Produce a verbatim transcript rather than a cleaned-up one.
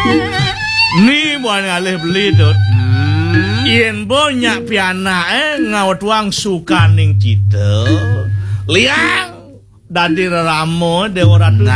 Ni buane alih beli Dut. Yen banyak pianake ngawet wang sukaning cita. Liang dadi reramo Dewa Ratu.